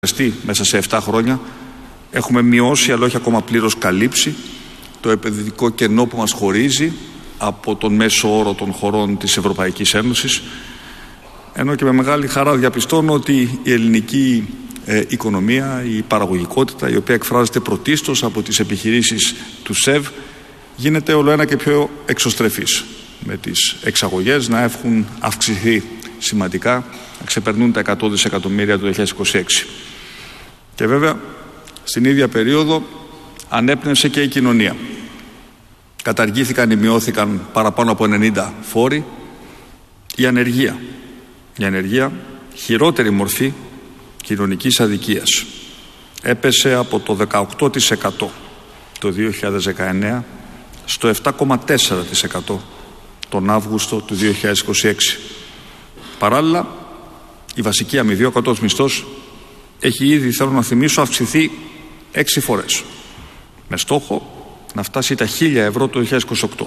μέσα σε 7 χρόνια έχουμε μειώσει, αλλά όχι ακόμα πλήρως καλύψει, το επενδυτικό κενό που μας χωρίζει από τον μέσο όρο των χωρών της Ευρωπαϊκής Ένωσης, ενώ και με μεγάλη χαρά διαπιστώνω ότι η ελληνική οικονομία, η παραγωγικότητα, η οποία εκφράζεται πρωτίστως από τις επιχειρήσεις του ΣΕΒ, γίνεται όλο ένα και πιο εξωστρεφής, με τις εξαγωγές να έχουν αυξηθεί σημαντικά, να ξεπερνούν τα 100 δισεκατομμύρια το 2026. Και βέβαια στην ίδια περίοδο ανέπνευσε και η κοινωνία. Καταργήθηκαν ή μειώθηκαν παραπάνω από 90 φόροι. Η ανεργία, χειρότερη μορφή κοινωνικής αδικίας, έπεσε από το 18% το 2019 στο 7,4% τον Αύγουστο του 2026. Παράλληλα, η βασική αμοιβή, ο κατώτατος μισθός, έχει ήδη, θέλω να θυμίσω, αυξηθεί 6 φορές, με στόχο να φτάσει τα 1.000 ευρώ το 2028.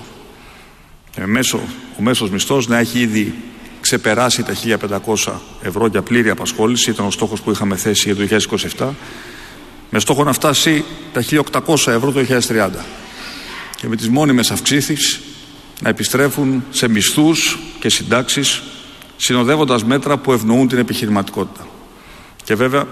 Ο μέσος μισθός να έχει ήδη ξεπεράσει τα 1.500 ευρώ για πλήρη απασχόληση, ήταν ο στόχος που είχαμε θέσει για το 2027, με στόχο να φτάσει τα 1.800 ευρώ το 2030. Και με τις μόνιμες αυξήσεις να επιστρέφουν σε μισθούς και συντάξεις, συνοδεύοντας μέτρα που ευνοούν την επιχειρηματικότητα. Και βέβαια,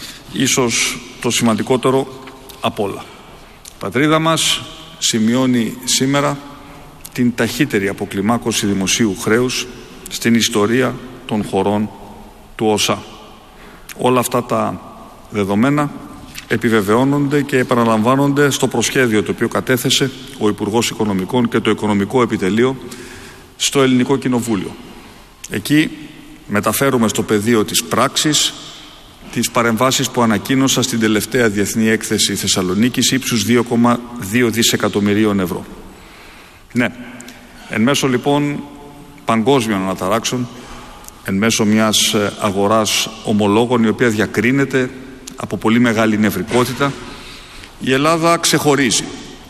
ίσως το σημαντικότερο απ' όλα, η πατρίδα μας σημειώνει σήμερα την ταχύτερη αποκλιμάκωση δημοσίου χρέους στην ιστορία των χωρών του ΟΣΑ. Όλα αυτά τα δεδομένα επιβεβαιώνονται και επαναλαμβάνονται στο προσχέδιο το οποίο κατέθεσε ο Υπουργός Οικονομικών και το Οικονομικό Επιτελείο στο Ελληνικό Κοινοβούλιο. Εκεί μεταφέρουμε στο πεδίο της πράξης τις παρεμβάσεις που ανακοίνωσα στην τελευταία Διεθνή Έκθεση Θεσσαλονίκης ύψους 2,2 δισεκατομμυρίων ευρώ. Ναι, εν μέσω λοιπόν παγκόσμιων αναταράξεων, εν μέσω μιας αγοράς ομολόγων η οποία διακρίνεται από πολύ μεγάλη νευρικότητα, η Ελλάδα ξεχωρίζει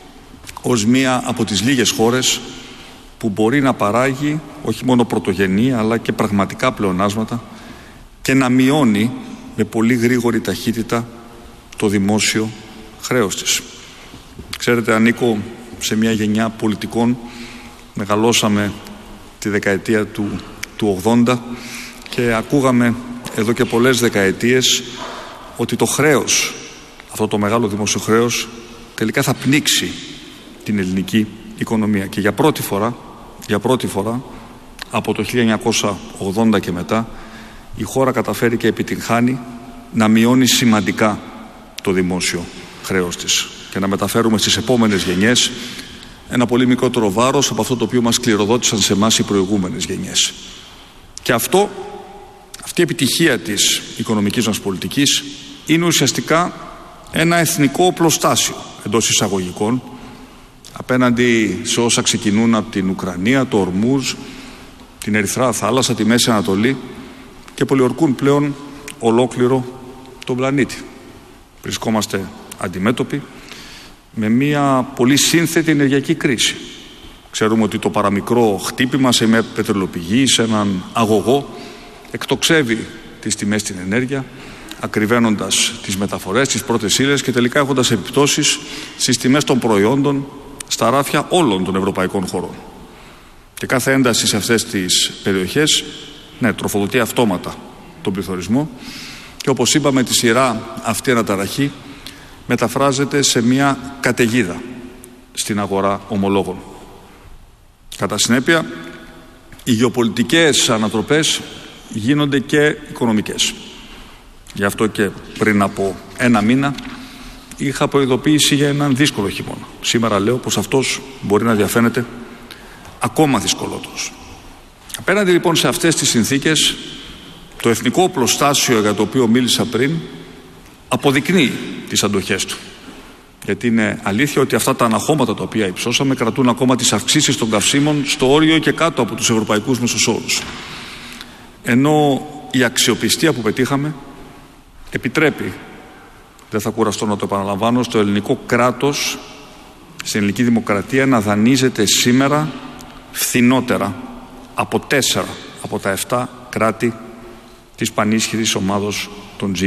ως μία από τις λίγες χώρες που μπορεί να παράγει όχι μόνο πρωτογενή αλλά και πραγματικά πλεονάσματα και να μειώνει με πολύ γρήγορη ταχύτητα το δημόσιο χρέος της. Ξέρετε, ανήκω σε μια γενιά πολιτικών, μεγαλώσαμε τη δεκαετία του 80 και ακούγαμε εδώ και πολλές δεκαετίες ότι το χρέος, αυτό το μεγάλο δημόσιο χρέος, τελικά θα πνίξει την ελληνική οικονομία. Και για πρώτη φορά από το 1980 και μετά η χώρα καταφέρει και επιτυγχάνει να μειώνει σημαντικά το δημόσιο χρέος της και να μεταφέρουμε στις επόμενες γενιές ένα πολύ μικρότερο βάρος από αυτό το οποίο μας κληροδότησαν σε εμάς οι προηγούμενες γενιές. Και αυτή η επιτυχία της οικονομικής μας πολιτικής είναι ουσιαστικά ένα εθνικό οπλοστάσιο εντός εισαγωγικών απέναντι σε όσα ξεκινούν από την Ουκρανία, το Ορμούζ, την Ερυθρά Θάλασσα, τη Μέση Ανατολή και πολιορκούν πλέον ολόκληρο τον πλανήτη. Βρισκόμαστε αντιμέτωποι με μια πολύ σύνθετη ενεργειακή κρίση. Ξέρουμε ότι το παραμικρό χτύπημα σε μια πετρελαιοπηγή, σε έναν αγωγό, εκτοξεύει τις τιμές στην ενέργεια, ακριβένοντας τις μεταφορές, τις πρώτες ύλες και τελικά έχοντας επιπτώσεις στις τιμές των προϊόντων στα ράφια όλων των ευρωπαϊκών χωρών. Και κάθε ένταση σε αυτές τις περιοχές, τροφοδοτεί αυτόματα τον πληθωρισμό και όπως είπαμε, τη σειρά αυτή αναταραχή μεταφράζεται σε μια καταιγίδα στην αγορά ομολόγων. Κατά συνέπεια, οι γεωπολιτικές ανατροπές γίνονται και οικονομικές. Γι' αυτό και πριν από 1 μήνα είχα προειδοποιήσει για έναν δύσκολο χειμώνα. Σήμερα λέω πως αυτός μπορεί να διαφαίνεται ακόμα δυσκολότερος. Απέναντι λοιπόν σε αυτές τις συνθήκες, το εθνικό οπλοστάσιο για το οποίο μίλησα πριν αποδεικνύει τις αντοχές του. Γιατί είναι αλήθεια ότι αυτά τα αναχώματα τα οποία υψώσαμε κρατούν ακόμα τις αυξήσεις των καυσίμων στο όριο και κάτω από τους ευρωπαϊκούς μεσοσόρους. Ενώ η αξιοπιστία που πετύχαμε επιτρέπει, δεν θα κουραστώ να το επαναλαμβάνω, στο ελληνικό κράτος, στην ελληνική δημοκρατία να δανείζεται σήμερα φθηνότερα από 4 από τα 7 κράτη της πανίσχυρης ομάδος των G20.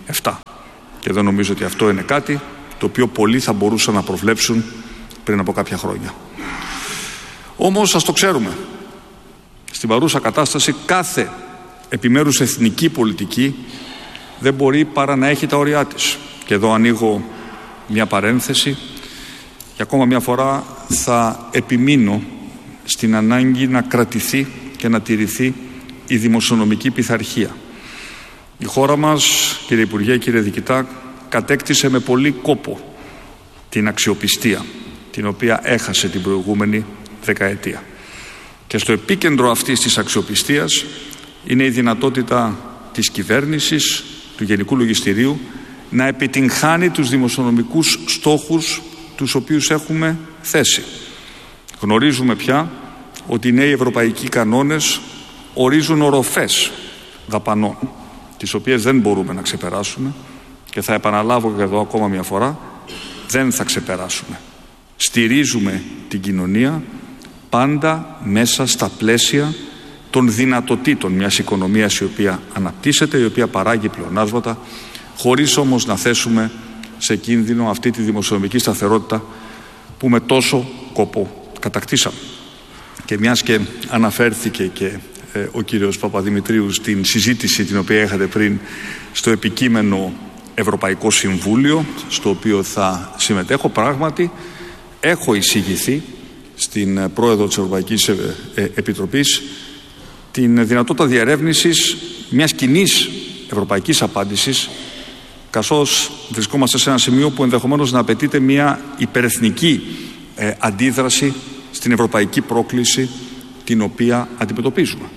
7. Και δεν νομίζω ότι αυτό είναι κάτι το οποίο πολλοί θα μπορούσαν να προβλέψουν πριν από κάποια χρόνια. Όμως ας το ξέρουμε, στην παρούσα κατάσταση κάθε επιμέρους εθνική πολιτική δεν μπορεί παρά να έχει τα όρια της. Και εδώ ανοίγω μια παρένθεση και ακόμα μια φορά θα επιμείνω στην ανάγκη να κρατηθεί και να τηρηθεί η δημοσιονομική πειθαρχία. Η χώρα μας, κύριε Υπουργέ, κύριε Διοικητά, κατέκτησε με πολύ κόπο την αξιοπιστία την οποία έχασε την προηγούμενη δεκαετία. Και στο επίκεντρο αυτής της αξιοπιστίας είναι η δυνατότητα της κυβέρνησης, του Γενικού Λογιστηρίου, να επιτυγχάνει τους δημοσιονομικούς στόχους τους οποίους έχουμε θέσει. Γνωρίζουμε πια ότι οι νέοι ευρωπαϊκοί κανόνες ορίζουν οροφές δαπανών, τις οποίες δεν μπορούμε να ξεπεράσουμε και θα επαναλάβω και εδώ ακόμα μια φορά, δεν θα ξεπεράσουμε. Στηρίζουμε την κοινωνία πάντα μέσα στα πλαίσια των δυνατοτήτων μιας οικονομίας η οποία αναπτύσσεται, η οποία παράγει πλεονάσματα, χωρίς όμως να θέσουμε σε κίνδυνο αυτή τη δημοσιονομική σταθερότητα που με τόσο κόπο κατακτήσαμε. Και μιας και αναφέρθηκε και ο κύριος Παπαδημητρίου στην συζήτηση την οποία είχατε πριν στο επικείμενο Ευρωπαϊκό Συμβούλιο, στο οποίο θα συμμετέχω, πράγματι έχω εισηγηθεί στην Πρόεδρο της Ευρωπαϊκής Επιτροπής την δυνατότητα διερεύνησης μιας κοινής ευρωπαϊκής απάντησης, καθώς βρισκόμαστε σε ένα σημείο που ενδεχομένως να απαιτείται μια υπερεθνική αντίδραση στην ευρωπαϊκή πρόκληση την οποία αντιμετωπίζουμε.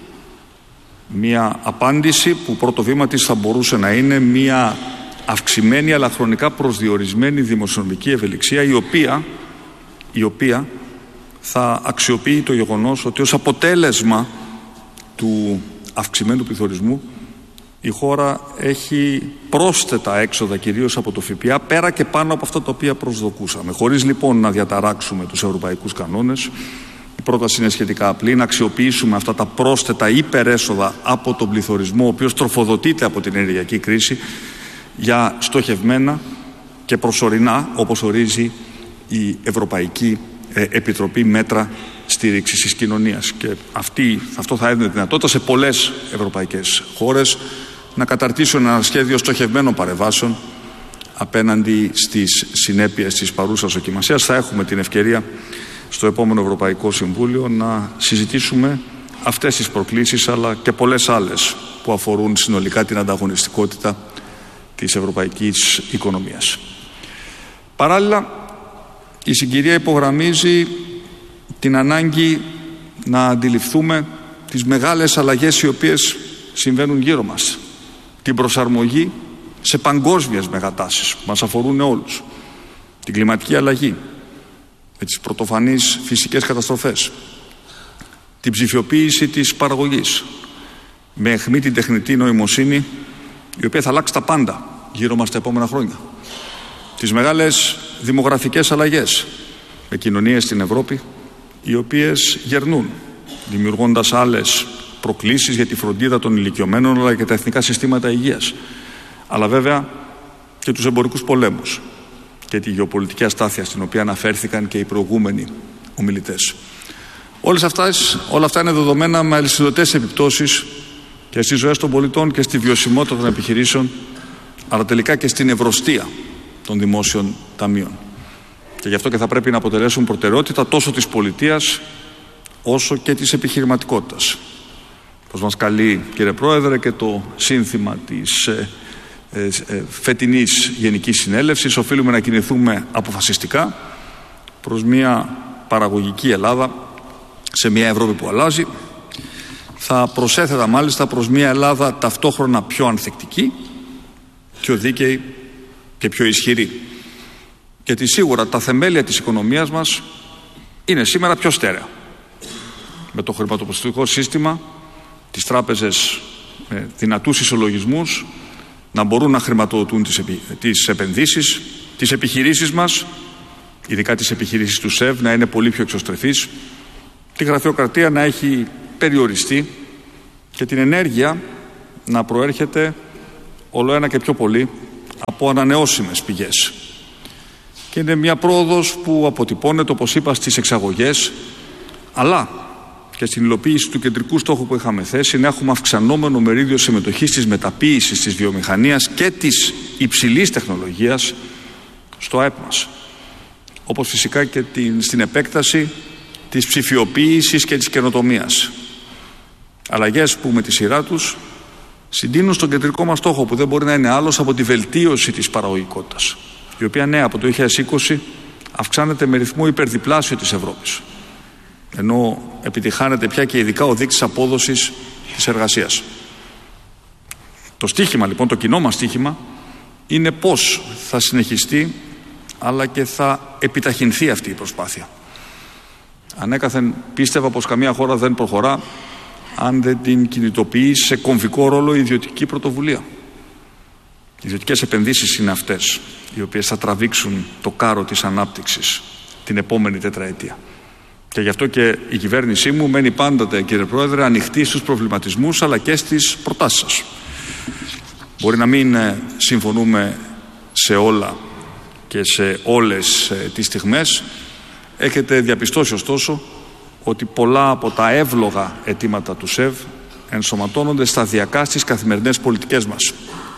Μια απάντηση που πρώτο βήμα της θα μπορούσε να είναι μια αυξημένη αλλά χρονικά προσδιορισμένη δημοσιονομική ευελιξία, η οποία θα αξιοποιεί το γεγονός ότι ως αποτέλεσμα του αυξημένου πληθωρισμού η χώρα έχει πρόσθετα έξοδα, κυρίως από το ΦΠΑ, πέρα και πάνω από αυτά τα οποία προσδοκούσαμε. Χωρίς λοιπόν να διαταράξουμε τους ευρωπαϊκούς κανόνες, η πρόταση είναι σχετικά απλή: να αξιοποιήσουμε αυτά τα πρόσθετα υπερέσοδα από τον πληθωρισμό, ο οποίος τροφοδοτείται από την ενεργειακή κρίση, για στοχευμένα και προσωρινά, όπως ορίζει η Ευρωπαϊκή Επιτροπή, μέτρα στήριξης της κοινωνίας. Και αυτό θα έδινε δυνατότητα σε πολλές ευρωπαϊκές χώρες να καταρτήσουν ένα σχέδιο στοχευμένων παρεμβάσεων απέναντι στις συνέπειες της παρούσας δοκιμασίας. Θα έχουμε την ευκαιρία στο επόμενο Ευρωπαϊκό Συμβούλιο να συζητήσουμε αυτές τις προκλήσεις, αλλά και πολλές άλλες που αφορούν συνολικά την ανταγωνιστικότητα της ευρωπαϊκής οικονομίας. Παράλληλα, η συγκυρία υπογραμμίζει την ανάγκη να αντιληφθούμε τις μεγάλες αλλαγές οι οποίες συμβαίνουν γύρω μας. Την προσαρμογή σε παγκόσμιες μεγατάσεις που μας αφορούν όλους. Την κλιματική αλλαγή, με τις πρωτοφανείς φυσικές καταστροφές. Την ψηφιοποίηση της παραγωγής, με αιχμή την τεχνητή νοημοσύνη, η οποία θα αλλάξει τα πάντα γύρω μας τα επόμενα χρόνια. Τις μεγάλες δημογραφικές αλλαγές, με κοινωνίες στην Ευρώπη οι οποίες γερνούν, δημιουργώντας άλλες προκλήσεις για τη φροντίδα των ηλικιωμένων, αλλά και τα εθνικά συστήματα υγείας. Αλλά βέβαια και τους εμπορικούς πολέμους και τη γεωπολιτική αστάθεια στην οποία αναφέρθηκαν και οι προηγούμενοι ομιλητές. Όλα αυτά είναι δεδομένα με αλυσιδωτές επιπτώσεις και στις ζωές των πολιτών και στη βιωσιμότητα των επιχειρήσεων, αλλά τελικά και στην ευρωστία των δημόσιων ταμείων. Και γι' αυτό και θα πρέπει να αποτελέσουν προτεραιότητα τόσο της πολιτείας όσο και της επιχειρηματικότητας. Όπως μας καλεί, κύριε Πρόεδρε, και το σύνθημα της φετινής Γενικής Συνέλευσης, οφείλουμε να κινηθούμε αποφασιστικά προς μια παραγωγική Ελλάδα, σε μια Ευρώπη που αλλάζει. Θα προσέθετα μάλιστα προς μια Ελλάδα ταυτόχρονα πιο ανθεκτική, πιο δίκαιη και πιο ισχυρή. Γιατί σίγουρα τα θεμέλια της οικονομίας μας είναι σήμερα πιο στέρεα. Με το χρηματοπιστωτικό σύστημα, τις τράπεζες με δυνατούς ισολογισμούς να μπορούν να χρηματοδοτούν τις επενδύσεις, τις επιχειρήσεις μας, ειδικά τις επιχειρήσεις του ΣΕΒ, να είναι πολύ πιο εξωστρεφείς, τη γραφειοκρατία να έχει περιοριστεί και την ενέργεια να προέρχεται όλο ένα και πιο πολύ από ανανεώσιμες πηγές. Και είναι μια πρόοδος που αποτυπώνεται, όπως είπα, στις εξαγωγές, αλλά και στην υλοποίηση του κεντρικού στόχου που είχαμε θέσει, να έχουμε αυξανόμενο μερίδιο συμμετοχής της μεταποίησης της βιομηχανίας και της υψηλής τεχνολογίας στο ΑΕΠ μας. Όπως φυσικά και στην επέκταση της ψηφιοποίησης και της καινοτομίας. Αλλαγές που με τη σειρά τους συντείνουν στον κεντρικό μας στόχο, που δεν μπορεί να είναι άλλος από τη βελτίωση της παραγωγικότητας, η οποία από το 2020 αυξάνεται με ρυθμό υπερδιπλάσιο της Ευρώπης, ενώ επιτυχάνεται πια και ειδικά ο δείκτης απόδοσης της εργασίας. Το στίχημα λοιπόν, το κοινό μας στίχημα, είναι πώς θα συνεχιστεί αλλά και θα επιταχυνθεί αυτή η προσπάθεια. Ανέκαθεν πίστευα πως καμία χώρα δεν προχωρά αν δεν την κινητοποιεί σε κομβικό ρόλο η ιδιωτική πρωτοβουλία. Οι ιδιωτικές επενδύσεις είναι αυτές οι οποίες θα τραβήξουν το κάρο της ανάπτυξης την επόμενη τετραετία. Και γι' αυτό και η κυβέρνησή μου μένει πάντοτε, κύριε Πρόεδρε, ανοιχτή στους προβληματισμούς αλλά και στις προτάσεις σας. Μπορεί να μην συμφωνούμε σε όλα και σε όλες τις στιγμές. Έχετε διαπιστώσει ωστόσο ότι πολλά από τα εύλογα αιτήματα του ΣΕΒ ενσωματώνονται σταδιακά στις καθημερινές πολιτικές μας,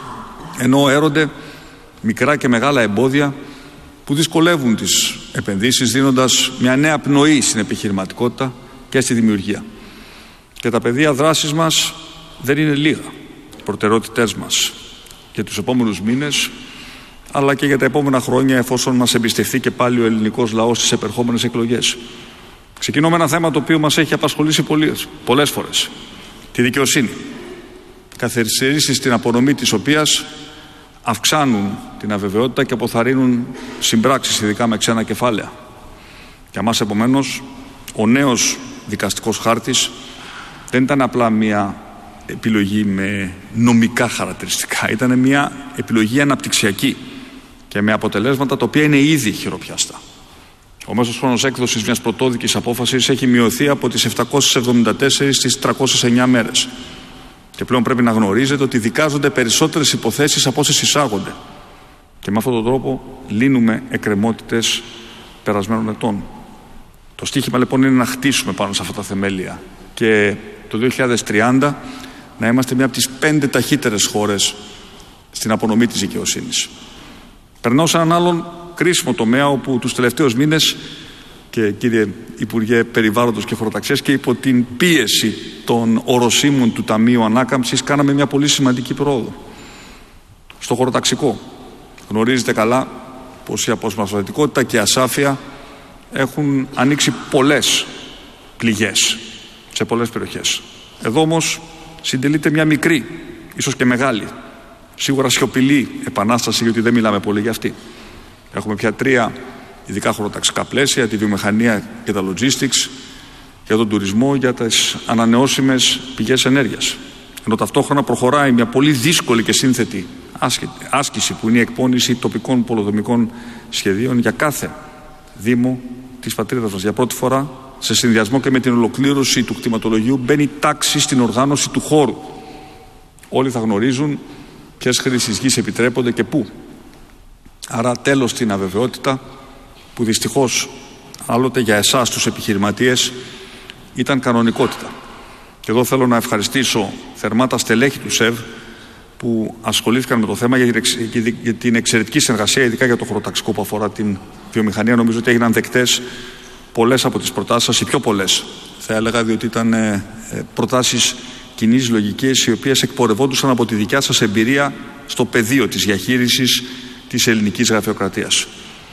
ενώ έρονται μικρά και μεγάλα εμπόδια που δυσκολεύουν τις επενδύσεις, δίνοντας μια νέα πνοή στην επιχειρηματικότητα και στη δημιουργία. Και τα πεδία δράσης μας δεν είναι λίγα. Οι προτεραιότητές μας για τους επόμενους μήνες, αλλά και για τα επόμενα χρόνια, εφόσον μας εμπιστευτεί και πάλι ο ελληνικός λαός στις επερχόμενες εκλογές. Ξεκινώ με ένα θέμα το οποίο μας έχει απασχολήσει πολλές φορές. Τη δικαιοσύνη. Καθυστερήσεις στην απονομή της οποίας αυξάνουν την αβεβαιότητα και αποθαρρύνουν συμπράξεις, ειδικά με ξένα κεφάλαια. Για μας, επομένως, ο νέος δικαστικός χάρτης δεν ήταν απλά μια επιλογή με νομικά χαρακτηριστικά. Ήταν μια επιλογή αναπτυξιακή και με αποτελέσματα τα οποία είναι ήδη χειροπιαστά. Ο μέσος χρόνος έκδοσης μιας πρωτόδικης απόφασης έχει μειωθεί από τις 774 στις 309 μέρες. Και πλέον πρέπει να γνωρίζετε ότι δικάζονται περισσότερες υποθέσεις από όσες εισάγονται. Και με αυτόν τον τρόπο λύνουμε εκκρεμότητες περασμένων ετών. Το στίχημα λοιπόν είναι να χτίσουμε πάνω σε αυτά τα θεμέλια και το 2030 να είμαστε μια από τις 5 ταχύτερες χώρες στην απονομή της δικαιοσύνης. Περνάω σε έναν άλλον κρίσιμο τομέα όπου τους τελευταίους μήνες, και κύριε Υπουργέ Περιβάλλοντος και Χωροταξίας, και υπό την πίεση των οροσίμων του Ταμείου Ανάκαμψης κάναμε μια πολύ σημαντική πρόοδο. Στο χωροταξικό γνωρίζετε καλά πως η αποσπασματικότητα και η ασάφεια έχουν ανοίξει πολλές πληγές σε πολλές περιοχές. Εδώ όμως συντελείται μια μικρή, ίσως και μεγάλη, σίγουρα σιωπηλή επανάσταση, γιατί δεν μιλάμε πολύ για αυτή. Έχουμε πια 3 ειδικά χωροταξικά πλαίσια: τη βιομηχανία και τα logistics, για τον τουρισμό, για τις ανανεώσιμες πηγές ενέργειας. Ενώ ταυτόχρονα προχωράει μια πολύ δύσκολη και σύνθετη άσκηση που είναι η εκπόνηση τοπικών πολεοδομικών σχεδίων για κάθε δήμο της πατρίδας μας. Για πρώτη φορά, σε συνδυασμό και με την ολοκλήρωση του κτηματολογίου, μπαίνει τάξη στην οργάνωση του χώρου. Όλοι θα γνωρίζουν ποιες χρήσεις γης επιτρέπονται και πού. Άρα τέλος στην αβεβαιότητα που δυστυχώς άλλοτε για εσάς τους επιχειρηματίες ήταν κανονικότητα. Και εδώ θέλω να ευχαριστήσω θερμά τα στελέχη του ΣΕΒ που ασχολήθηκαν με το θέμα για την εξαιρετική συνεργασία, ειδικά για το χωροταξικό που αφορά την βιομηχανία. Νομίζω ότι έγιναν δεκτές πολλές από τις προτάσεις σας, οι πιο πολλές θα έλεγα, διότι ήταν προτάσεις κοινής λογικής, οι οποίες εκπορευόντουσαν από τη δικιά σας εμπειρία στο πεδίο της διαχείρισης της ελληνικής γραφειοκρατίας.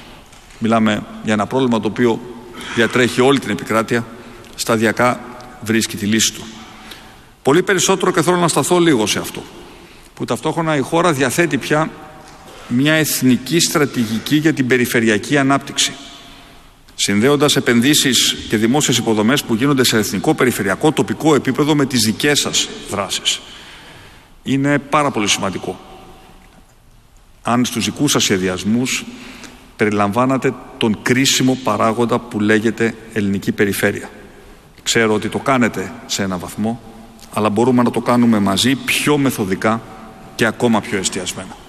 Μιλάμε για ένα πρόβλημα το οποίο διατρέχει όλη την επικράτεια, σταδιακά βρίσκει τη λύση του. Πολύ περισσότερο, και θέλω να σταθώ λίγο σε αυτό, που ταυτόχρονα η χώρα διαθέτει πια μια εθνική στρατηγική για την περιφερειακή ανάπτυξη, συνδέοντας επενδύσεις και δημόσιες υποδομές που γίνονται σε εθνικό, περιφερειακό, τοπικό επίπεδο με τις δικές σας δράσεις. Είναι πάρα πολύ σημαντικό αν στους δικούς σας σχεδιασμούς περιλαμβάνατε τον κρίσιμο παράγοντα που λέγεται ελληνική περιφέρεια. Ξέρω ότι το κάνετε σε ένα βαθμό, αλλά μπορούμε να το κάνουμε μαζί πιο μεθοδικά και ακόμα πιο εστιασμένα.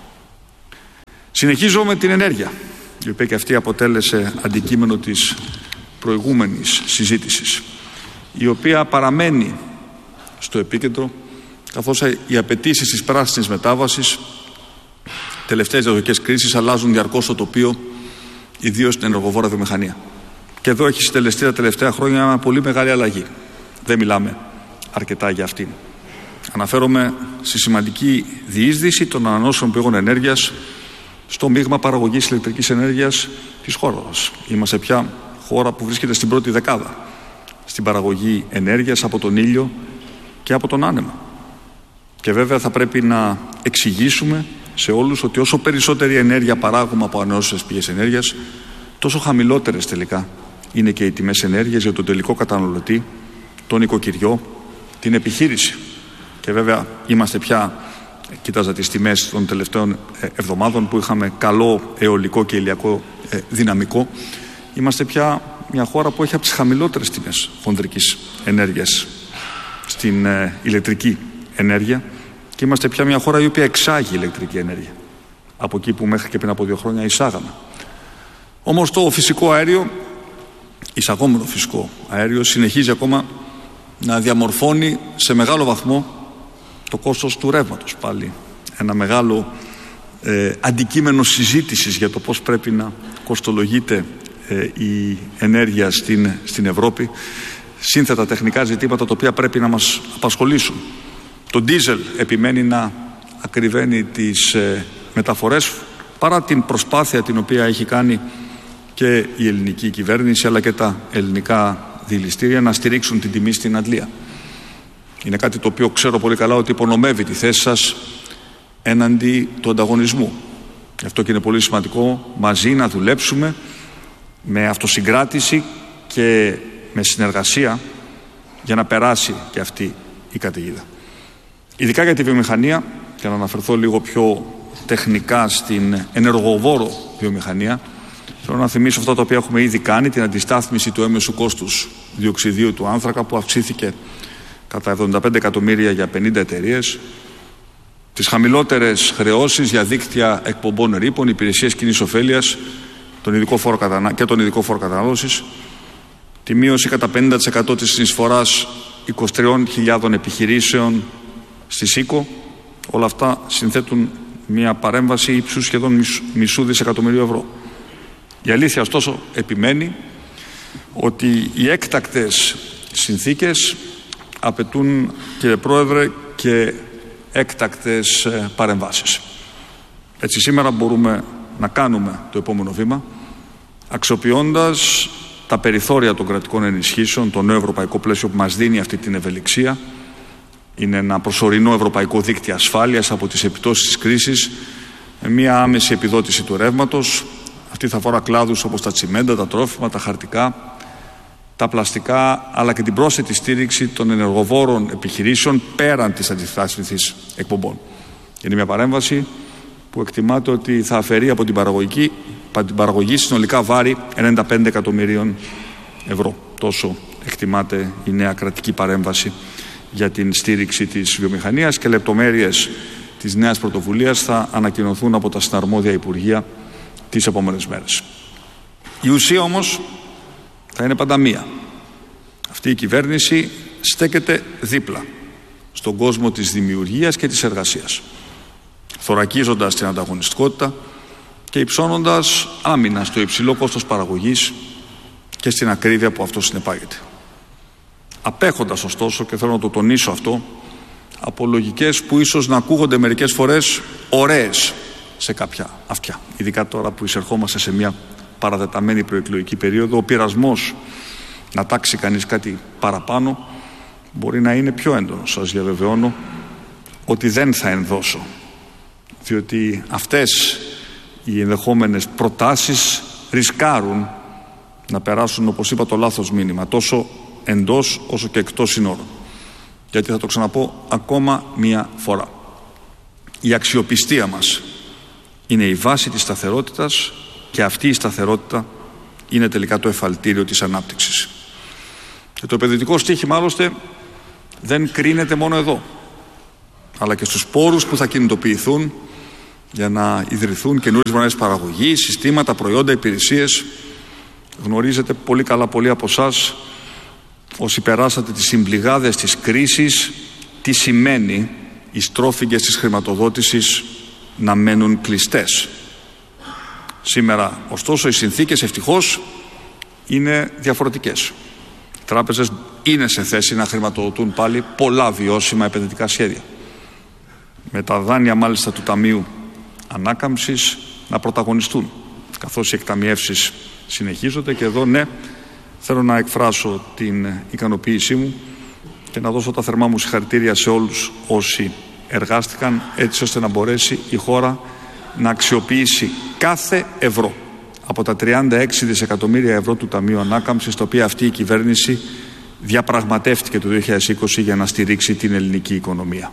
Συνεχίζω με την ενέργεια, η οποία και αυτή αποτέλεσε αντικείμενο της προηγούμενης συζήτησης, η οποία παραμένει στο επίκεντρο, καθώς οι απαιτήσεις της πράσινης μετάβασης, τελευταίες διαδοχικές κρίσεις, αλλάζουν διαρκώς το τοπίο, ιδίως στην ενεργοβόρα βιομηχανία. Και εδώ έχει συντελεστεί τα τελευταία χρόνια μια πολύ μεγάλη αλλαγή. Δεν μιλάμε αρκετά για αυτήν. Αναφέρομαι στη σημαντική διείσδυση των ανανεώσιμων πηγών ενέργειας στο μείγμα παραγωγής ηλεκτρικής ενέργειας της χώρας μας. Είμαστε πια χώρα που βρίσκεται στην πρώτη δεκάδα στην παραγωγή ενέργειας από τον ήλιο και από τον άνεμο. Και βέβαια θα πρέπει να εξηγήσουμε σε όλους ότι όσο περισσότερη ενέργεια παράγουμε από ανανεώσιμες πηγές ενέργειας, τόσο χαμηλότερες τελικά είναι και οι τιμές ενέργειας για τον τελικό καταναλωτή, τον οικοκυριό, την επιχείρηση. Και βέβαια είμαστε πια, κοίταζα τις τιμές των τελευταίων εβδομάδων που είχαμε καλό αιωλικό και ηλιακό δυναμικό, είμαστε πια μια χώρα που έχει από τις χαμηλότερες τιμές χονδρικής ενέργειας στην ηλεκτρική ενέργεια και είμαστε πια μια χώρα η οποία εξάγει ηλεκτρική ενέργεια από εκεί που μέχρι και πριν από 2 χρόνια εισάγαμε. Όμως το φυσικό αέριο, εισαγόμενο φυσικό αέριο, συνεχίζει ακόμα να διαμορφώνει σε μεγάλο βαθμό το κόστος του ρεύματος. Πάλι ένα μεγάλο αντικείμενο συζήτησης για το πώς πρέπει να κοστολογείται η ενέργεια στην Ευρώπη. Σύνθετα τεχνικά ζητήματα τα οποία πρέπει να μας απασχολήσουν. Το ντίζελ επιμένει να ακριβένει τις μεταφορές παρά την προσπάθεια την οποία έχει κάνει και η ελληνική κυβέρνηση αλλά και τα ελληνικά διελιστήρια να στηρίξουν την τιμή στην αντλία. Είναι κάτι το οποίο ξέρω πολύ καλά ότι υπονομεύει τη θέση σας έναντι του ανταγωνισμού. Γι' αυτό και είναι πολύ σημαντικό μαζί να δουλέψουμε με αυτοσυγκράτηση και με συνεργασία για να περάσει και αυτή η καταιγίδα. Ειδικά για τη βιομηχανία, και να αναφερθώ λίγο πιο τεχνικά στην ενεργοβόρο βιομηχανία, θέλω να θυμίσω αυτά τα οποία έχουμε ήδη κάνει, την αντιστάθμιση του έμεσου κόστους διοξιδίου του άνθρακα που αυξήθηκε κατά 75 εκατομμύρια για 50 εταιρείες, τις χαμηλότερες χρεώσεις για δίκτυα εκπομπών ρήπων, υπηρεσίες κοινής ωφέλειας και τον ειδικό φόρο κατανάλωσης, τη μείωση κατά 50% της συνεισφοράς 23.000 επιχειρήσεων στη ΣΥΚΟ. Όλα αυτά συνθέτουν μια παρέμβαση ύψους σχεδόν μισού δισεκατομμυρίου ευρώ. Η αλήθεια ωστόσο επιμένει ότι οι έκτακτες συνθήκες απαιτούν, κύριε Πρόεδρε, και έκτακτες παρεμβάσεις. Έτσι σήμερα μπορούμε να κάνουμε το επόμενο βήμα αξιοποιώντας τα περιθώρια των κρατικών ενισχύσεων, το νέο ευρωπαϊκό πλαίσιο που μας δίνει αυτή την ευελιξία. Είναι ένα προσωρινό ευρωπαϊκό δίκτυο ασφάλειας από τις επιπτώσεις της κρίσης, με μια άμεση επιδότηση του ρεύματος. Αυτή θα αφορά κλάδους όπως τα τσιμέντα, τα τρόφιμα, τα χαρτικά, τα πλαστικά, αλλά και την πρόσθετη στήριξη των ενεργοβόρων επιχειρήσεων πέραν της αντιστάθμισης εκπομπών. Είναι μια παρέμβαση που εκτιμάται ότι θα αφαιρεί από την παραγωγή συνολικά βάρη 95 εκατομμυρίων ευρώ. Τόσο εκτιμάται η νέα κρατική παρέμβαση για την στήριξη της βιομηχανίας και λεπτομέρειες της νέας πρωτοβουλίας θα ανακοινωθούν από τα συναρμόδια Υπουργεία τις επόμενες μέρες. Η ουσία όμως θα είναι πάντα μία. Αυτή η κυβέρνηση στέκεται δίπλα στον κόσμο της δημιουργίας και της εργασίας, θωρακίζοντας την ανταγωνιστικότητα και υψώνοντας άμυνα στο υψηλό κόστος παραγωγής και στην ακρίβεια που αυτό συνεπάγεται. Απέχοντας ωστόσο, και θέλω να το τονίσω αυτό, από λογικές που ίσως να ακούγονται μερικές φορές ωραίες σε κάποια αυτιά. Ειδικά τώρα που εισερχόμαστε σε μια παραδεταμένη προεκλογική περίοδο, ο πειρασμός να τάξει κανείς κάτι παραπάνω μπορεί να είναι πιο έντονος. Σας διαβεβαιώνω ότι δεν θα ενδώσω, διότι αυτές οι ενδεχόμενες προτάσεις ρισκάρουν να περάσουν, όπως είπα, το λάθος μήνυμα, τόσο εντός όσο και εκτός συνόρων. Γιατί θα το ξαναπώ ακόμα μία φορά. Η αξιοπιστία μας είναι η βάση της σταθερότητας και αυτή η σταθερότητα είναι τελικά το εφαλτήριο της ανάπτυξης. Και το επενδυτικό στοίχημα άλλωστε δεν κρίνεται μόνο εδώ. αλλά και στους πόρους που θα κινητοποιηθούν για να ιδρυθούν καινούριες μονάδες παραγωγής, συστήματα, προϊόντα, υπηρεσίες. Γνωρίζετε πολύ καλά πολλοί από εσάς, όσοι περάσατε τις συμπληγάδες της κρίσης, τι σημαίνει οι στρόφιγγες της χρηματοδότησης να μένουν κλειστές. Σήμερα, ωστόσο, οι συνθήκες ευτυχώς είναι διαφορετικές. Οι τράπεζες είναι σε θέση να χρηματοδοτούν πάλι πολλά βιώσιμα επενδυτικά σχέδια. Με τα δάνεια μάλιστα του Ταμείου Ανάκαμψης να πρωταγωνιστούν, καθώς οι εκταμιεύσεις συνεχίζονται. Και εδώ ναι, θέλω να εκφράσω την ικανοποίησή μου και να δώσω τα θερμά μου συγχαρητήρια σε όλους όσοι εργάστηκαν έτσι ώστε να μπορέσει η χώρα να αξιοποιήσει κάθε ευρώ από τα 36 δισεκατομμύρια ευρώ του Ταμείου Ανάκαμψης, τα οποία αυτή η κυβέρνηση διαπραγματεύτηκε το 2020 για να στηρίξει την ελληνική οικονομία.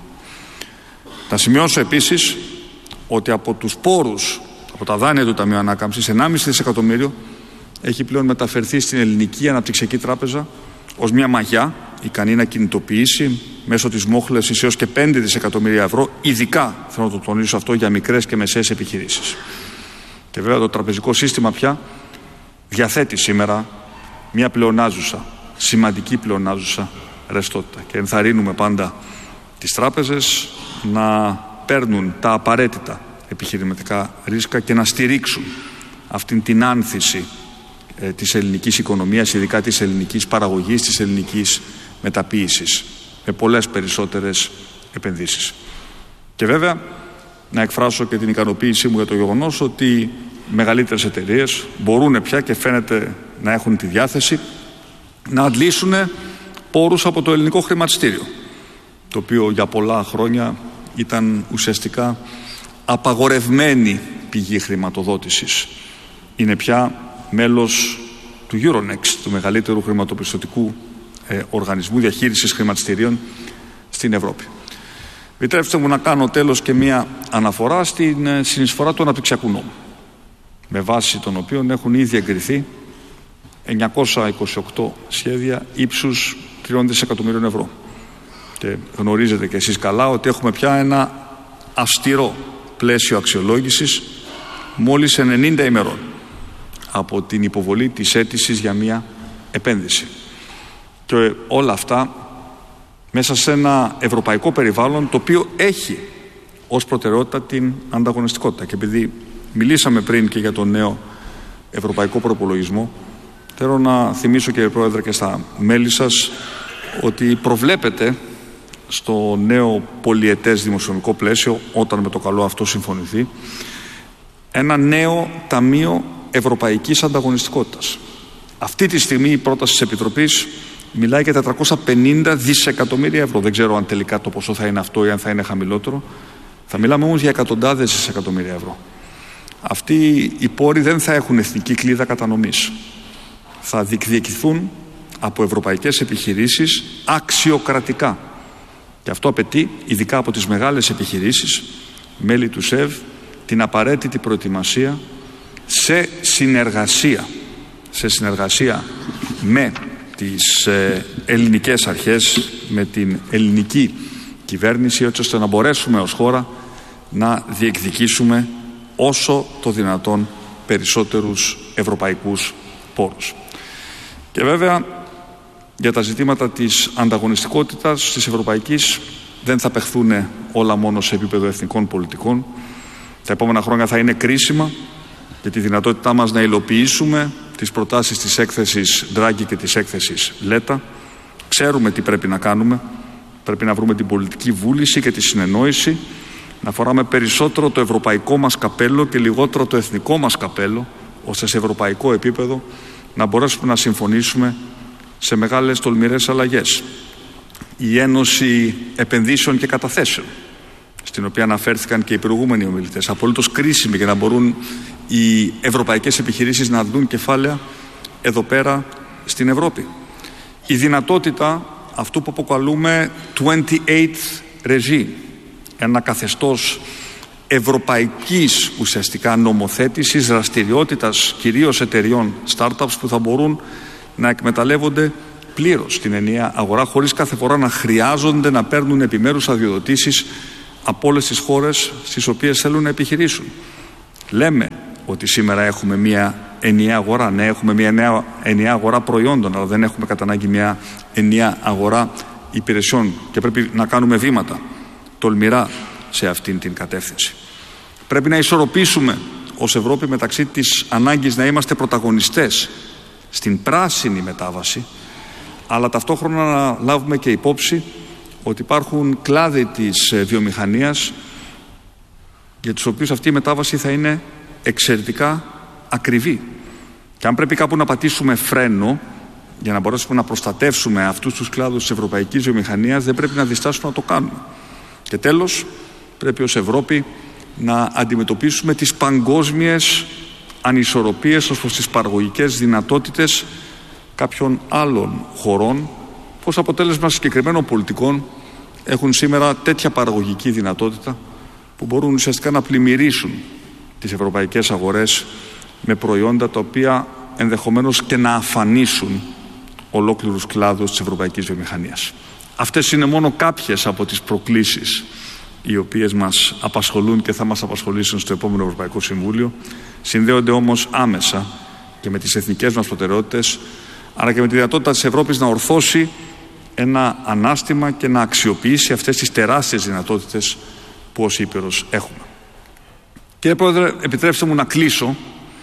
Να σημειώσω επίσης ότι από τους πόρους, από τα δάνεια του Ταμείου Ανάκαμψης, 1,5 δισεκατομμύριο έχει πλέον μεταφερθεί στην Ελληνική Αναπτυξιακή Τράπεζα ως μια μαγιά ικανή να κινητοποιήσει μέσω της μόχλευσης έως και 5 δισεκατομμύρια ευρώ, ειδικά, θέλω να το τονίσω αυτό, για μικρές και μεσαίες επιχειρήσεις. Και βέβαια το τραπεζικό σύστημα πια διαθέτει σήμερα μια πλεονάζουσα, σημαντική πλεονάζουσα ρευστότητα. Και ενθαρρύνουμε πάντα τις τράπεζες να παίρνουν τα απαραίτητα επιχειρηματικά ρίσκα και να στηρίξουν αυτήν την άνθηση της ελληνικής οικονομίας, ειδικά της ελληνικής παραγωγής, της ελληνικής μεταποίησης, με πολλές περισσότερες επενδύσεις. Και βέβαια να εκφράσω και την ικανοποίησή μου για το γεγονός ότι μεγαλύτερες εταιρείες μπορούν πια και φαίνεται να έχουν τη διάθεση να αντλήσουν πόρους από το ελληνικό χρηματιστήριο, το οποίο για πολλά χρόνια ήταν ουσιαστικά απαγορευμένη πηγή χρηματοδότησης. Είναι πια μέλος του Euronext, του μεγαλύτερου χρηματοπιστωτικού οργανισμού διαχείρισης χρηματιστηρίων στην Ευρώπη. Επιτρέψτε μου να κάνω τέλος και μία αναφορά στην συνεισφορά του αναπτυξιακού νόμου, με βάση τον οποίο έχουν ήδη εγκριθεί 928 σχέδια ύψους 3 δισεκατομμύριων ευρώ. Και γνωρίζετε και εσείς καλά ότι έχουμε πια ένα αυστηρό πλαίσιο αξιολόγησης μόλις 90 ημερών από την υποβολή της αίτησης για μία επένδυση. Και όλα αυτά μέσα σε ένα ευρωπαϊκό περιβάλλον το οποίο έχει ως προτεραιότητα την ανταγωνιστικότητα. Και επειδή μιλήσαμε πριν και για τον νέο ευρωπαϊκό προπολογισμό, θέλω να θυμίσω, κύριε Πρόεδρε, και στα μέλη σας ότι προβλέπεται στο νέο πολυετές δημοσιονομικό πλαίσιο, όταν με το καλό αυτό συμφωνηθεί, ένα νέο Ταμείο Ευρωπαϊκής Ανταγωνιστικότητας. Αυτή τη στιγμή η πρόταση της Επιτροπής μιλάει για 450 δισεκατομμύρια ευρώ. Δεν ξέρω αν τελικά το ποσό θα είναι αυτό ή αν θα είναι χαμηλότερο. Θα μιλάμε όμως για εκατοντάδες δισεκατομμύρια ευρώ. Αυτοί οι πόροι δεν θα έχουν εθνική κλίδα κατανομής. Θα διεκδικηθούν από ευρωπαϊκές επιχειρήσεις αξιοκρατικά. Και αυτό απαιτεί, ειδικά από τις μεγάλες επιχειρήσεις, μέλη του ΣΕΒ, την απαραίτητη προετοιμασία σε συνεργασία με τις ελληνικές αρχές, με την ελληνική κυβέρνηση, έτσι ώστε να μπορέσουμε ως χώρα να διεκδικήσουμε όσο το δυνατόν περισσότερους ευρωπαϊκούς πόρους. Και βέβαια για τα ζητήματα της ανταγωνιστικότητας της ευρωπαϊκής δεν θα παιχθούν όλα μόνο σε επίπεδο εθνικών πολιτικών. Τα επόμενα χρόνια θα είναι κρίσιμα για τη δυνατότητά μας να υλοποιήσουμε τις προτάσεις της έκθεσης Ντράγκη και της έκθεσης Λέτα. Ξέρουμε τι πρέπει να κάνουμε. Πρέπει να βρούμε την πολιτική βούληση και τη συνεννόηση, να φοράμε περισσότερο το ευρωπαϊκό μας καπέλο και λιγότερο το εθνικό μας καπέλο, ώστε σε ευρωπαϊκό επίπεδο να μπορέσουμε να συμφωνήσουμε σε μεγάλες τολμηρές αλλαγές. Η Ένωση Επενδύσεων και Καταθέσεων, στην οποία αναφέρθηκαν και οι προηγούμενοι ομιλητές, απολύτως κρίσιμη για να μπορούν οι ευρωπαϊκές επιχειρήσεις να δουν κεφάλαια εδώ πέρα στην Ευρώπη. Η δυνατότητα αυτού που αποκαλούμε 28th regime, ένα καθεστώς ευρωπαϊκής ουσιαστικά νομοθέτησης, δραστηριότητας κυρίως εταιριών startups που θα μπορούν να εκμεταλλεύονται πλήρως την ενιαία αγορά, χωρίς κάθε φορά να χρειάζονται να παίρνουν επιμέρους αδειοδοτήσεις από όλες τις χώρες στις οποίες θέλουν να επιχειρήσουν. Λέμε ότι σήμερα έχουμε μια ενιαία αγορά. Ναι, έχουμε μια ενιαία αγορά προϊόντων, αλλά δεν έχουμε κατά ανάγκη μια ενιαία αγορά υπηρεσιών και πρέπει να κάνουμε βήματα τολμηρά σε αυτήν την κατεύθυνση. Πρέπει να ισορροπήσουμε ως Ευρώπη μεταξύ της ανάγκης να είμαστε πρωταγωνιστές στην πράσινη μετάβαση, αλλά ταυτόχρονα να λάβουμε και υπόψη ότι υπάρχουν κλάδοι της βιομηχανίας για τους οποίους αυτή η μετάβαση θα είναι εξαιρετικά ακριβή. Και αν πρέπει κάπου να πατήσουμε φρένο για να μπορέσουμε να προστατεύσουμε αυτούς τους κλάδους της ευρωπαϊκής βιομηχανίας, δεν πρέπει να διστάσουμε να το κάνουμε. Και τέλος, πρέπει ως Ευρώπη να αντιμετωπίσουμε τις παγκόσμιες ανισορροπίες ως προς τις παραγωγικές δυνατότητες κάποιων άλλων χωρών που ως αποτέλεσμα συγκεκριμένων πολιτικών έχουν σήμερα τέτοια παραγωγική δυνατότητα που μπορούν ουσιαστικά να πλημμυρίσουν τις ευρωπαϊκές αγορές με προϊόντα τα οποία ενδεχομένως και να αφανίσουν ολόκληρους κλάδους της ευρωπαϊκής βιομηχανίας. Αυτές είναι μόνο κάποιες από τις προκλήσεις οι οποίες μας απασχολούν και θα μας απασχολήσουν στο επόμενο Ευρωπαϊκό Συμβούλιο. Συνδέονται όμως άμεσα και με τις εθνικές μας προτεραιότητες, αλλά και με τη δυνατότητα της Ευρώπης να ορθώσει ένα ανάστημα και να αξιοποιήσει αυτές τις τεράστιες δυνατότητες που ως Ήπειρος έχουμε. Κύριε Πρόεδρε, επιτρέψτε μου να κλείσω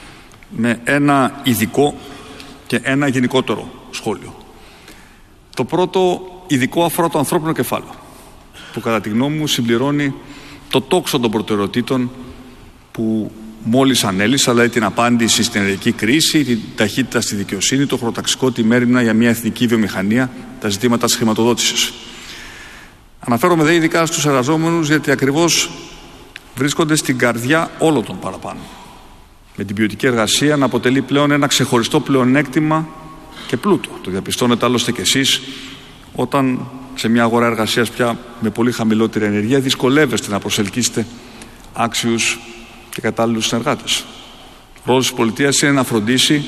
με ένα ειδικό και ένα γενικότερο σχόλιο. Το πρώτο ειδικό αφορά το ανθρώπινο κεφάλαιο, που κατά τη γνώμη μου συμπληρώνει το τόξο των προτεραιοτήτων που μόλις ανέλησα, δηλαδή την απάντηση στην ενεργειακή κρίση, την ταχύτητα στη δικαιοσύνη, το χωροταξικό, τη μέριμνα για μια εθνική βιομηχανία, τα ζητήματα της χρηματοδότησης. Αναφέρομαι δε ειδικά στους εργαζόμενους, γιατί ακριβώς βρίσκονται στην καρδιά όλων των παραπάνω. Με την ποιοτική εργασία να αποτελεί πλέον ένα ξεχωριστό πλεονέκτημα και πλούτο. Το διαπιστώνετε άλλωστε κι εσείς, όταν σε μια αγορά εργασίας πια με πολύ χαμηλότερη ενεργεία δυσκολεύεστε να προσελκύσετε άξιους και κατάλληλους συνεργάτες. Ο ρόλος της πολιτείας είναι να φροντίσει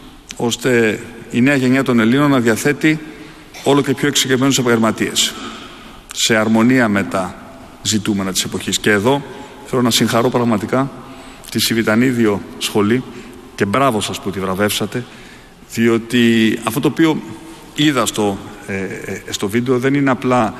ώστε η νέα γενιά των Ελλήνων να διαθέτει όλο και πιο εξειδικευμένους επαγγελματίες, σε αρμονία με τα ζητούμενα της εποχής. Και εδώ θέλω να συγχαρώ πραγματικά τη Σιβητανίδιο Σχολή και μπράβο σας που τη βραβεύσατε, διότι αυτό το οποίο είδα στο βίντεο δεν είναι απλά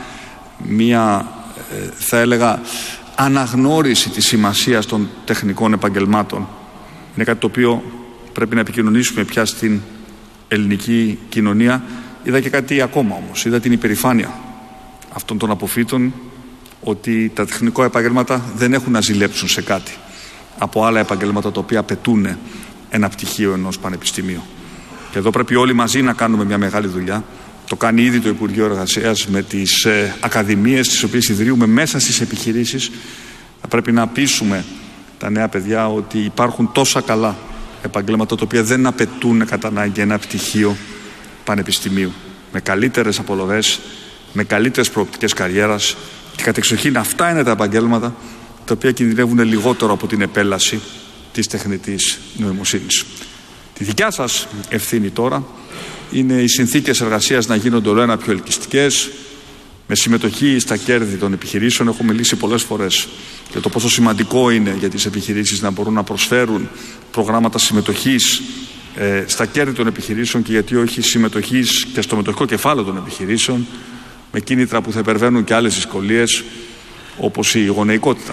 μία θα έλεγα αναγνώριση της σημασίας των τεχνικών επαγγελμάτων. Είναι κάτι το οποίο πρέπει να επικοινωνήσουμε πια στην ελληνική κοινωνία. Είδα και κάτι ακόμα όμως, είδα την υπερηφάνεια αυτών των αποφύτων ότι τα τεχνικά επαγγέλματα δεν έχουν να ζηλέψουν σε κάτι από άλλα επαγγέλματα τα οποία απαιτούν ένα πτυχίο ενός πανεπιστημίου. Και εδώ πρέπει όλοι μαζί να κάνουμε μια μεγάλη δουλειά. Το κάνει ήδη το Υπουργείο Εργασίας με τις ακαδημίες τις οποίες ιδρύουμε μέσα στις επιχειρήσεις. Θα πρέπει να πείσουμε τα νέα παιδιά ότι υπάρχουν τόσα καλά επαγγέλματα τα οποία δεν απαιτούν κατά ανάγκη ένα πτυχίο πανεπιστημίου. Με καλύτερες απολοβές, με καλύτερες προοπτικές καριέρας και κατεξοχήν αυτά είναι τα επαγγέλματα τα οποία κινδυνεύουν λιγότερο από την επέλαση της τεχνητής νοημοσύνης. Τη δικιά σας ευθύνη τώρα είναι οι συνθήκες εργασίας να γίνονται όλο ένα πιο ελκυστικές, με συμμετοχή στα κέρδη των επιχειρήσεων. Έχω μιλήσει πολλές φορές για το πόσο σημαντικό είναι για τις επιχειρήσεις να μπορούν να προσφέρουν προγράμματα συμμετοχής στα κέρδη των επιχειρήσεων και γιατί όχι συμμετοχής και στο μετοχικό κεφάλαιο των επιχειρήσεων, με κίνητρα που θα υπερβαίνουν και άλλες δυσκολίες όπως η γονεϊκότητα.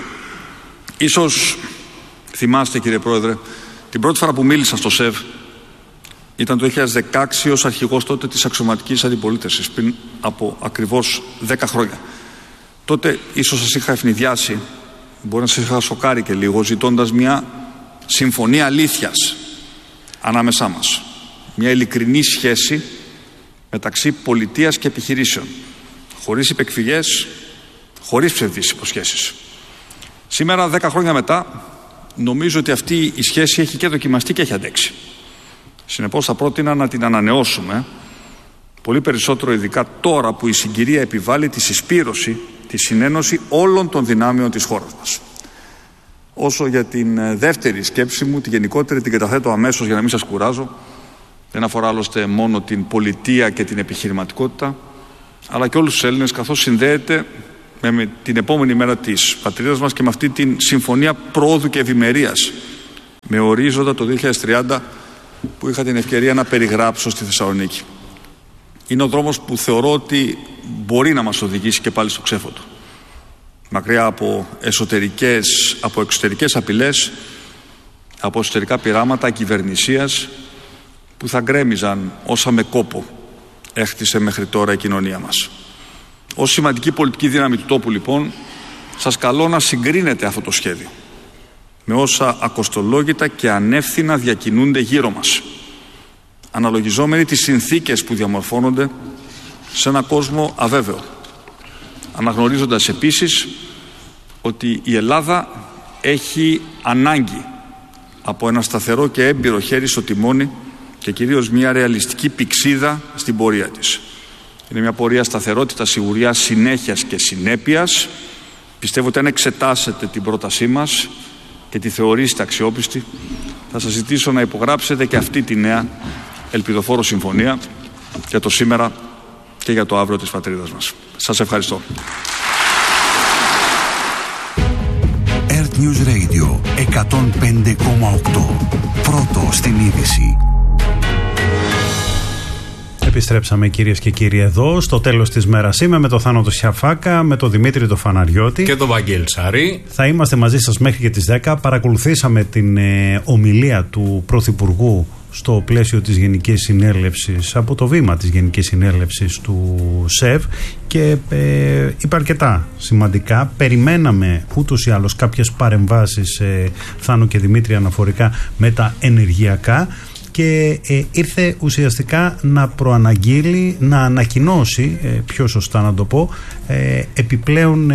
Ίσως θυμάστε, κύριε Πρόεδρε, την πρώτη φορά που μίλησα στο ΣΕΒ ήταν το 2016 ως αρχηγός τότε της αξιωματικής αντιπολίτευσης, πριν από ακριβώς 10 χρόνια. Τότε ίσως σας είχα ευνηδιάσει, μπορεί να σας είχα σοκάρει και λίγο, ζητώντας μια συμφωνία αλήθειας ανάμεσά μας. Μια ειλικρινή σχέση μεταξύ πολιτείας και επιχειρήσεων, χωρίς υπεκφυγές, χωρίς ψευδείς υποσχέσεις. Σήμερα, 10 χρόνια μετά, νομίζω ότι αυτή η σχέση έχει και δοκιμαστεί και έχει αντέξει. Συνεπώς θα πρότεινα να την ανανεώσουμε πολύ περισσότερο, ειδικά τώρα που η συγκυρία επιβάλλει τη συσπήρωση, τη συνένωση όλων των δυνάμεων της χώρας μας. Όσο για την δεύτερη σκέψη μου, τη γενικότερη, την καταθέτω αμέσως για να μην σας κουράζω. Δεν αφορά άλλωστε μόνο την πολιτεία και την επιχειρηματικότητα, αλλά και όλους τους Έλληνες, καθώς συνδέεται με την επόμενη μέρα της πατρίδας μας και με αυτή την συμφωνία προόδου και ευημερίας με ορίζοντα το 2030 που είχα την ευκαιρία να περιγράψω στη Θεσσαλονίκη. Είναι ο δρόμος που θεωρώ ότι μπορεί να μας οδηγήσει και πάλι στο ξέφωτο. Μακριά από εξωτερικές απειλές, από εσωτερικά πειράματα κυβερνησίας που θα γκρέμιζαν όσα με κόπο έχτισε μέχρι τώρα η κοινωνία μας. Ως σημαντική πολιτική δύναμη του τόπου, λοιπόν, σας καλώ να συγκρίνετε αυτό το σχέδιο με όσα ακοστολόγητα και ανεύθυνα διακινούνται γύρω μας, αναλογιζόμενοι τις συνθήκες που διαμορφώνονται σε ένα κόσμο αβέβαιο, αναγνωρίζοντας επίσης ότι η Ελλάδα έχει ανάγκη από ένα σταθερό και έμπειρο χέρι στο τιμόνι και κυρίως μια ρεαλιστική πυξίδα στην πορεία της. Είναι μια πορεία σταθερότητας, σιγουριάς, συνέχειας και συνέπειας. Πιστεύω ότι αν εξετάσετε την πρότασή μας και τη θεωρήσετε αξιόπιστη, θα σας ζητήσω να υπογράψετε και αυτή τη νέα ελπιδοφόρο συμφωνία για το σήμερα και για το αύριο της πατρίδας μας. Σας ευχαριστώ. Earth News Radio 105,8. Πρώτο στην είδηση. Επιστρέψαμε, κυρίες και κύριοι, εδώ στο τέλος της μέρας. Είμαι με τον Θάνο το Σιαφάκα, με τον Δημήτρη το Φαναριώτη και τον Βαγγέλη Σαρή. Θα είμαστε μαζί σας μέχρι και τις 10. Παρακολουθήσαμε την ομιλία του Πρωθυπουργού στο πλαίσιο της Γενικής Συνέλευσης, από το βήμα της Γενικής Συνέλευσης του ΣΕΒ, και είπε αρκετά σημαντικά. Περιμέναμε ούτως ή άλλως κάποιες παρεμβάσεις, Θάνο και Δημήτρη, αναφορικά με τα ενεργειακά, και ήρθε ουσιαστικά να προαναγγείλει, να ανακοινώσει, πιο σωστά να το πω, επιπλέον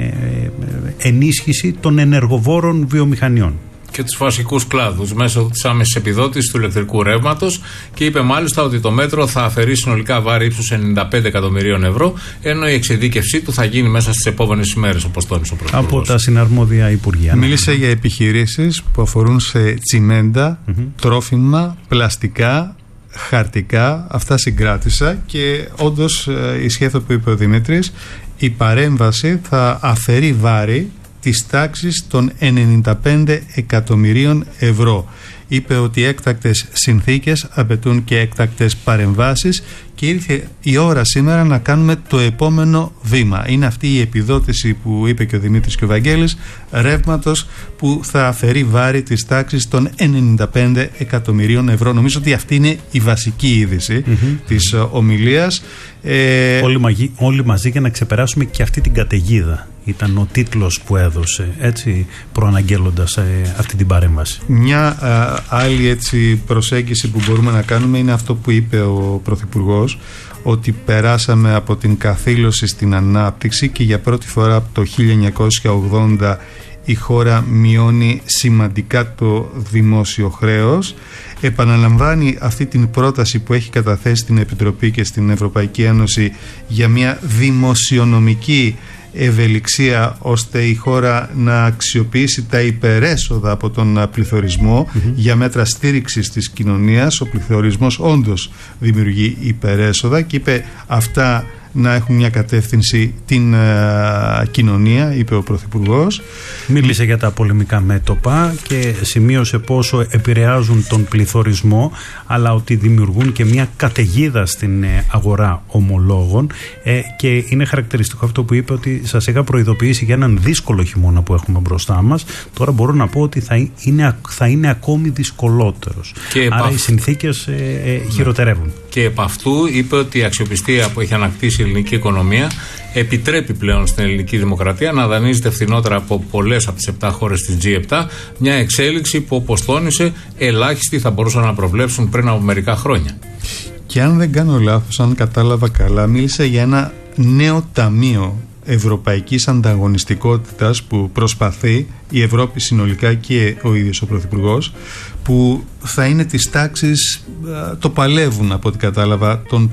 ενίσχυση των ενεργοβόρων βιομηχανιών και τους βασικούς κλάδους μέσω της άμεσης επιδότησης του ηλεκτρικού ρεύματος, και είπε μάλιστα ότι το μέτρο θα αφαιρεί συνολικά βάρη ύψους 95 εκατομμυρίων ευρώ, ενώ η εξειδίκευσή του θα γίνει μέσα στις επόμενες ημέρες, όπως τόνισε ο Πρωθυπουργός. Από τα συναρμόδια Υπουργεία. Μίλησε για επιχειρήσεις που αφορούν σε τσιμέντα, τρόφιμα, πλαστικά, χαρτικά. Αυτά συγκράτησα και όντως ισχύει αυτό που είπε ο Δημήτρης. Η παρέμβαση θα αφαιρεί βάρη της τάξης των 95 εκατομμυρίων ευρώ. Είπε ότι έκτακτες συνθήκες απαιτούν και έκτακτες παρεμβάσεις και ήρθε η ώρα σήμερα να κάνουμε το επόμενο βήμα. Είναι αυτή η επιδότηση που είπε και ο Δημήτρης και ο Βαγγέλης, ρεύματος, που θα αφαιρεί βάρη της τάξης των 95 εκατομμυρίων ευρώ. Νομίζω ότι αυτή είναι η βασική είδηση της ομιλίας. Όλοι μαζί για να ξεπεράσουμε και αυτή την καταιγίδα. Ήταν ο τίτλος που έδωσε, έτσι, προαναγγέλλοντας αυτή την παρέμβαση. Μια άλλη έτσι προσέγγιση που μπορούμε να κάνουμε είναι αυτό που είπε ο Πρωθυπουργός, ότι περάσαμε από την καθήλωση στην ανάπτυξη και για πρώτη φορά από το 1980 η χώρα μειώνει σημαντικά το δημόσιο χρέος. Επαναλαμβάνει αυτή την πρόταση που έχει καταθέσει στην Επιτροπή και στην Ευρωπαϊκή Ένωση για μια δημοσιονομική ευελιξία, ώστε η χώρα να αξιοποιήσει τα υπερέσοδα από τον πληθωρισμό για μέτρα στήριξης της κοινωνίας. Ο πληθωρισμός όντως δημιουργεί υπερέσοδα και είπε αυτά να έχουν μια κατεύθυνση την κοινωνία, είπε ο Πρωθυπουργός. Μίλησε για τα πολεμικά μέτωπα και σημείωσε πόσο επηρεάζουν τον πληθωρισμό, αλλά ότι δημιουργούν και μια καταιγίδα στην αγορά ομολόγων, και είναι χαρακτηριστικό αυτό που είπε, ότι σας είχα προειδοποιήσει για έναν δύσκολο χειμώνα που έχουμε μπροστά μας. Τώρα μπορώ να πω ότι θα είναι ακόμη δυσκολότερος. Άρα οι συνθήκες χειροτερεύουν. Και επ' αυτού είπε ότι η αξιοπιστία που έχει ανακτήσει η ελληνική οικονομία επιτρέπει πλέον στην ελληνική δημοκρατία να δανείζεται φθηνότερα από πολλές από τις 7 χώρες της G7, μια εξέλιξη που, όπως τόνισε, ελάχιστοι θα μπορούσαν να προβλέψουν πριν από μερικά χρόνια. Και αν δεν κάνω λάθος, αν κατάλαβα καλά, μίλησε για ένα νέο ταμείο ευρωπαϊκής ανταγωνιστικότητας που προσπαθεί η Ευρώπη συνολικά και ο ίδιος ο Πρωθυπουργός, που θα είναι της τάξης, το παλεύουν από ό,τι κατάλαβα, των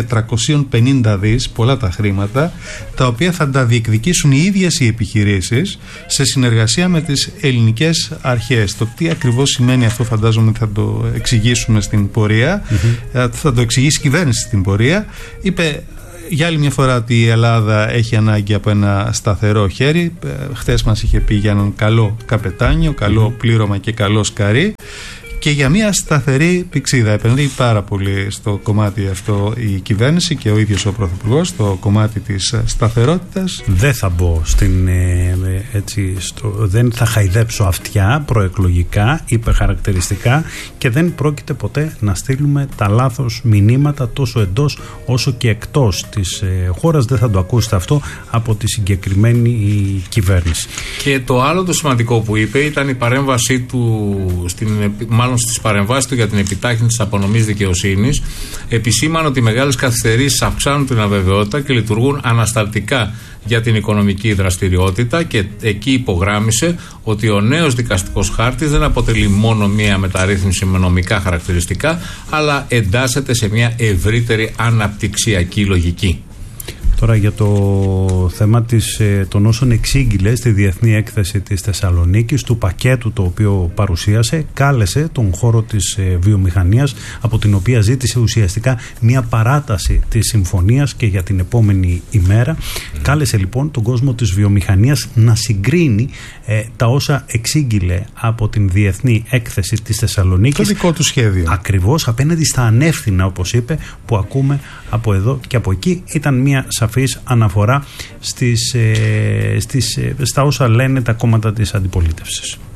450 δις, πολλά τα χρήματα, τα οποία θα τα διεκδικήσουν οι ίδιες οι επιχειρήσεις σε συνεργασία με τις ελληνικές αρχές. Το τι ακριβώς σημαίνει αυτό φαντάζομαι θα το εξηγήσουμε στην πορεία, θα το εξηγήσει η κυβέρνηση στην πορεία. Είπε για άλλη μια φορά ότι η Ελλάδα έχει ανάγκη από ένα σταθερό χέρι. Χθες μας είχε πει για έναν καλό καπετάνιο, καλό πλήρωμα και καλό σκαρί. Και για μια σταθερή πηξίδα. Επενδύει πάρα πολύ στο κομμάτι αυτό η κυβέρνηση και ο ίδιος ο Πρωθυπουργός, στο κομμάτι της σταθερότητας. Δεν θα μπω δεν θα χαϊδέψω αυτιά προεκλογικά, είπε χαρακτηριστικά, και δεν πρόκειται ποτέ να στείλουμε τα λάθος μηνύματα τόσο εντός όσο και εκτός της χώρας. Δεν θα το ακούσετε αυτό από τη συγκεκριμένη κυβέρνηση. Και το άλλο το σημαντικό που είπε ήταν η παρέμβασή του στις παρεμβάσεις του για την επιτάχυνση της απονομής δικαιοσύνης. Επισήμανε ότι οι μεγάλες καθυστερήσεις αυξάνουν την αβεβαιότητα και λειτουργούν ανασταλτικά για την οικονομική δραστηριότητα, και εκεί υπογράμμισε ότι ο νέος δικαστικός χάρτης δεν αποτελεί μόνο μία μεταρρύθμιση με νομικά χαρακτηριστικά, αλλά εντάσσεται σε μια ευρύτερη αναπτυξιακή λογική. Τώρα για το θέμα των όσων εξήγηλε στη Διεθνή Έκθεση της Θεσσαλονίκης, του πακέτου το οποίο παρουσίασε, κάλεσε τον χώρο της βιομηχανίας, από την οποία ζήτησε ουσιαστικά μια παράταση της συμφωνίας και για την επόμενη ημέρα. Κάλεσε λοιπόν τον κόσμο της βιομηχανίας να συγκρίνει τα όσα εξήγηλε από την Διεθνή Έκθεση της Θεσσαλονίκης. Το δικό του σχέδιο. Ακριβώς απέναντι στα ανεύθυνα, όπως είπε, που ακούμε από εδώ και από εκεί. Ήταν μια σαφής αναφορά στα όσα λένε τα κόμματα της αντιπολίτευσης.